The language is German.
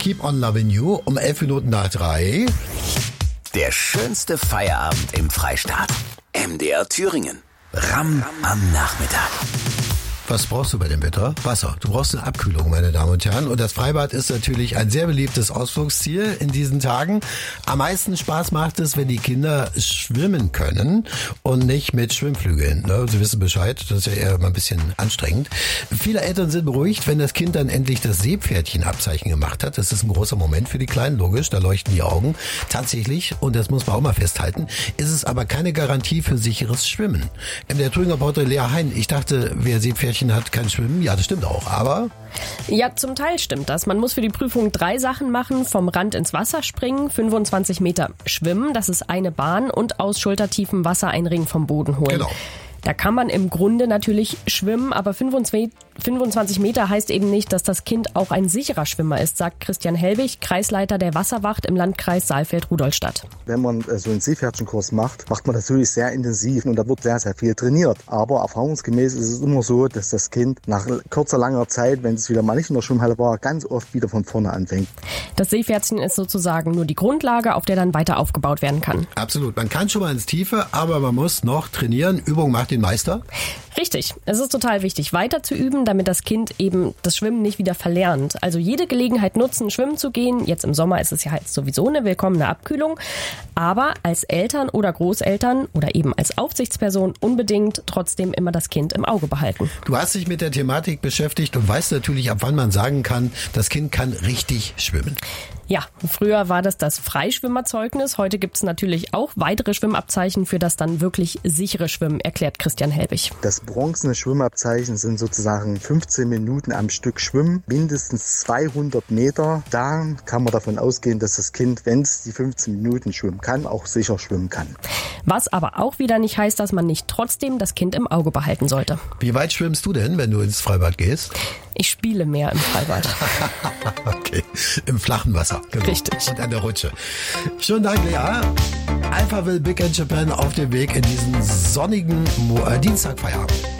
Keep on Loving You um 11:03. Der schönste Feierabend im Freistaat. MDR Thüringen. Ram am Nachmittag. Was brauchst du bei dem Wetter? Wasser. Du brauchst eine Abkühlung, meine Damen und Herren. Und das Freibad ist natürlich ein sehr beliebtes Ausflugsziel in diesen Tagen. Am meisten Spaß macht es, wenn die Kinder schwimmen können und nicht mit Schwimmflügeln. Sie wissen Bescheid, das ist ja eher mal ein bisschen anstrengend. Viele Eltern sind beruhigt, wenn das Kind dann endlich das Seepferdchen-Abzeichen gemacht hat. Das ist ein großer Moment für die Kleinen, logisch, da leuchten die Augen. Tatsächlich, und das muss man auch mal festhalten, ist es aber keine Garantie für sicheres Schwimmen. Der Thüringer Reporter Lea Hein, ich dachte, wer Seepferdchen hat, kein Schwimmen. Ja, das stimmt auch, aber... Ja, zum Teil stimmt das. Man muss für die Prüfung 3 Sachen machen. Vom Rand ins Wasser springen, 25 Meter schwimmen, das ist eine Bahn, und aus schultertiefem Wasser einen Ring vom Boden holen. Genau. Da kann man im Grunde natürlich schwimmen, aber 25 Meter heißt eben nicht, dass das Kind auch ein sicherer Schwimmer ist, sagt Christian Helbig, Kreisleiter der Wasserwacht im Landkreis Saalfeld-Rudolstadt. Wenn man so einen Seepferdchenkurs macht man das natürlich sehr intensiv und da wird sehr, sehr viel trainiert. Aber erfahrungsgemäß ist es immer so, dass das Kind nach kurzer, langer Zeit, wenn es wieder mal nicht in der Schwimmhalle war, ganz oft wieder von vorne anfängt. Das Seepferdchen ist sozusagen nur die Grundlage, auf der dann weiter aufgebaut werden kann. Absolut. Man kann schon mal ins Tiefe, aber man muss noch trainieren. Übung macht den Meister. Richtig. Es ist total wichtig, weiter zu üben, damit das Kind eben das Schwimmen nicht wieder verlernt. Also jede Gelegenheit nutzen, schwimmen zu gehen. Jetzt im Sommer ist es ja jetzt sowieso eine willkommene Abkühlung. Aber als Eltern oder Großeltern oder eben als Aufsichtsperson unbedingt trotzdem immer das Kind im Auge behalten. Du hast dich mit der Thematik beschäftigt und weißt natürlich, ab wann man sagen kann, das Kind kann richtig schwimmen. Ja, früher war das Freischwimmerzeugnis. Heute gibt es natürlich auch weitere Schwimmabzeichen für das dann wirklich sichere Schwimmen, erklärt Christian Helbig. Das bronzene Schwimmabzeichen sind sozusagen 15 Minuten am Stück Schwimmen, mindestens 200 Meter. Da kann man davon ausgehen, dass das Kind, wenn es die 15 Minuten schwimmen kann, auch sicher schwimmen kann. Was aber auch wieder nicht heißt, dass man nicht trotzdem das Kind im Auge behalten sollte. Wie weit schwimmst du denn, wenn du ins Freibad gehst? Ich spiele mehr im Freibad. Okay, im flachen Wasser. Genau. Richtig. Und an der Rutsche. Schönen Dank, Lea. Alphaville Big in Japan auf dem Weg in diesen sonnigen Dienstagfeierabend.